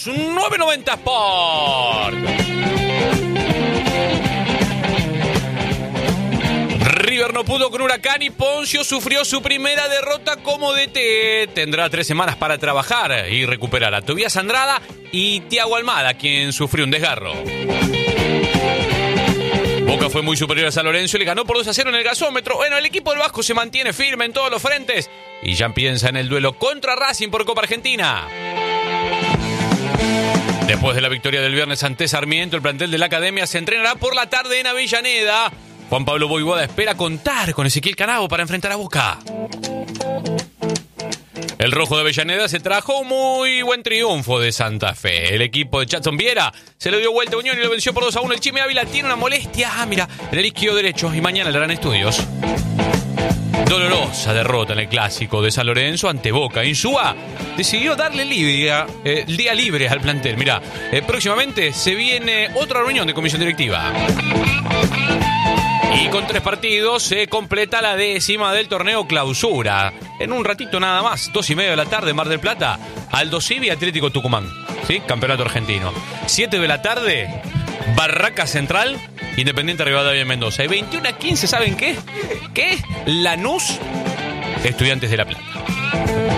los 990 Sport. River no pudo con Huracán y Poncio sufrió su primera derrota como DT. Tendrá 3 semanas para trabajar y recuperar a Tobías Andrada y Thiago Almada, quien sufrió un desgarro. Boca fue muy superior a San Lorenzo y le ganó por 2-0 en el gasómetro. Bueno, el equipo del Vasco se mantiene firme en todos los frentes y ya piensa en el duelo contra Racing por Copa Argentina. Después de la victoria del viernes ante Sarmiento, el plantel de la Academia se entrenará por la tarde en Avellaneda. Juan Pablo Voivoda espera contar con Ezequiel Canavo para enfrentar a Boca. El rojo de Avellaneda se trajo un muy buen triunfo de Santa Fe. El equipo de Chatson Viera se le dio vuelta a Unión y lo venció por 2-1. El Chimi Ávila tiene una molestia, mira, en el isquio derecho y mañana le harán estudios. Dolorosa derrota en el clásico de San Lorenzo ante Boca. Insúa decidió darle el día libre al plantel. Mira, próximamente se viene otra reunión de comisión directiva. Y con 3 partidos se completa la 10ª del torneo Clausura. En un ratito nada más, 2:30 de la tarde, Mar del Plata, Aldo Civi, Atlético Tucumán. ¿Sí? Campeonato argentino. 7 de la tarde, Barraca Central, Independiente Rivadavia de Mendoza. Y 21:15, ¿saben qué? ¿Qué? Lanús, Estudiantes de La Plata.